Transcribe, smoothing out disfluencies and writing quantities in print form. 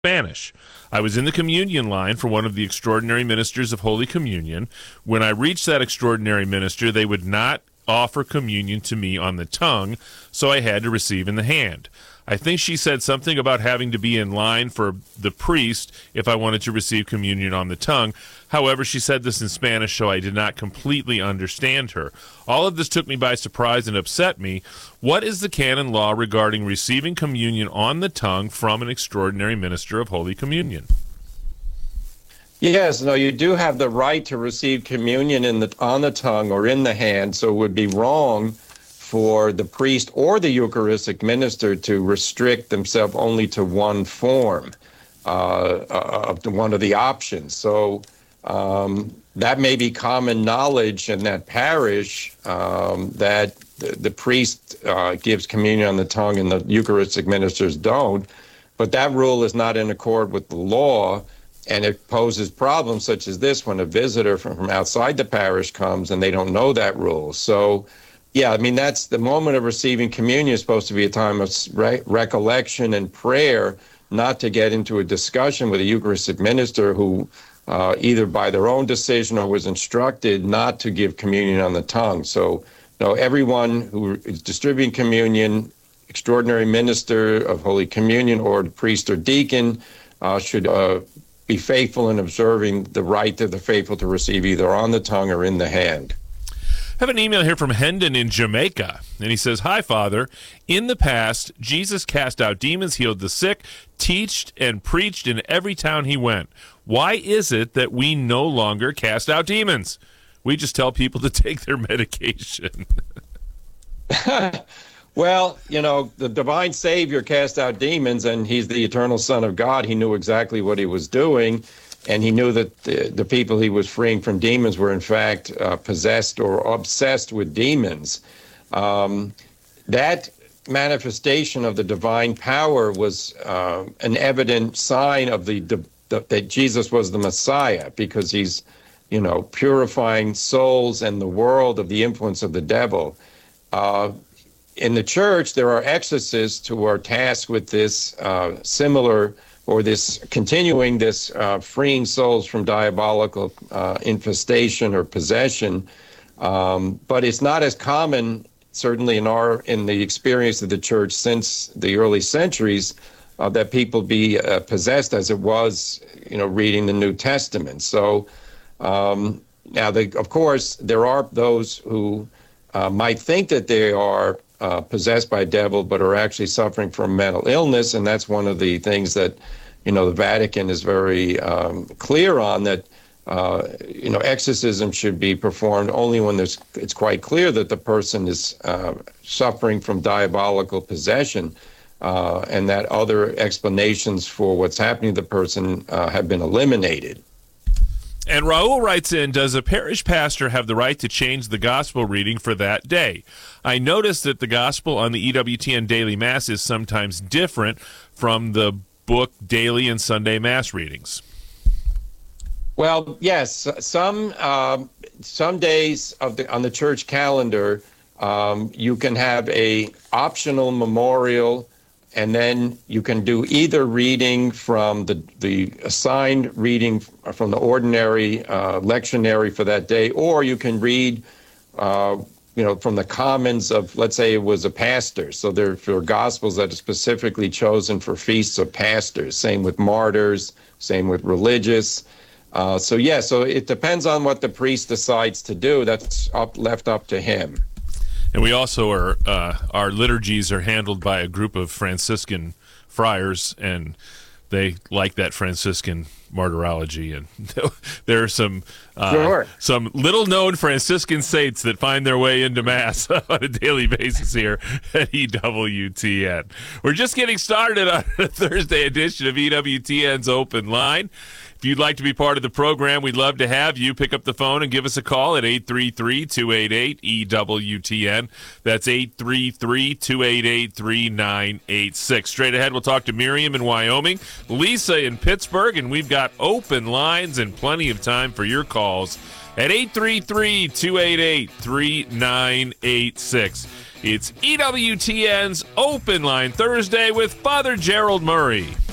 Spanish. I was in the communion line for one of the extraordinary ministers of Holy Communion. When I reached that extraordinary minister, they would not offer communion to me on the tongue, so I had to receive in the hand. I think she said something about having to be in line for the priest if I wanted to receive communion on the tongue. However, she said this in Spanish, so I did not completely understand her. All of this took me by surprise and upset me. What is the canon law regarding receiving communion on the tongue from an extraordinary minister of Holy Communion? Yes, no, you do have the right to receive communion on the tongue or in the hand, so it would be wrong for the priest or the Eucharistic minister to restrict themselves only to one form of one of the options. So that may be common knowledge in that parish that the priest gives communion on the tongue and the Eucharistic ministers don't. But that rule is not in accord with the law, and it poses problems such as this when a visitor from outside the parish comes and they don't know that rule. So yeah, I mean, that's the moment of receiving communion is supposed to be a time of recollection and prayer, not to get into a discussion with a Eucharistic minister who either by their own decision or was instructed not to give communion on the tongue. So, no, everyone who is distributing communion, extraordinary minister of Holy Communion or the priest or deacon should be faithful in observing the right of the faithful to receive either on the tongue or in the hand. I have an email here from Hendon in Jamaica, and he says, "Hi, Father. In the past, Jesus cast out demons, healed the sick, taught and preached in every town he went. Why is it that we no longer cast out demons? We just tell people to take their medication." Well, you know, the divine Savior cast out demons, and he's the eternal Son of God. He knew exactly what he was doing. And he knew that the people he was freeing from demons were, in fact, possessed or obsessed with demons. That manifestation of the divine power was an evident sign of that Jesus was the Messiah, because he's, you know, purifying souls and the world of the influence of the devil. In the church, there are exorcists who are tasked with this similar or this continuing this freeing souls from diabolical infestation or possession, but it's not as common, certainly in the experience of the church since the early centuries, that people be possessed as it was, you know, reading the New Testament. So now, of course, there are those who might think that they are possessed by a devil, but are actually suffering from mental illness, and that's one of the things that, you know, the Vatican is very clear on, that you know, exorcism should be performed only when it's quite clear that the person is suffering from diabolical possession, and that other explanations for what's happening to the person have been eliminated. And Raul writes in, does a parish pastor have the right to change the gospel reading for that day? I noticed that the gospel on the EWTN Daily Mass is sometimes different from the book daily and Sunday Mass readings. Well, yes, some days on the church calendar, you can have a optional memorial, and then you can do either reading from the assigned reading from the ordinary lectionary for that day, or you can read, you know, from the commons of, let's say it was a pastor. So there are gospels that are specifically chosen for feasts of pastors. Same with martyrs, same with religious. So it depends on what the priest decides to do. That's left up to him. And we also are, our liturgies are handled by a group of Franciscan friars, and they like that Franciscan martyrology. And there are some little-known Franciscan saints that find their way into Mass on a daily basis here at EWTN. We're just getting started on a Thursday edition of EWTN's Open Line. If you'd like to be part of the program, we'd love to have you. Pick up the phone and give us a call at 833-288-EWTN. That's 833-288-3986. Straight ahead, we'll talk to Miriam in Wyoming, Lisa in Pittsburgh, and we've got open lines and plenty of time for your calls at 833-288-3986. It's EWTN's Open Line Thursday with Father Gerald Murray.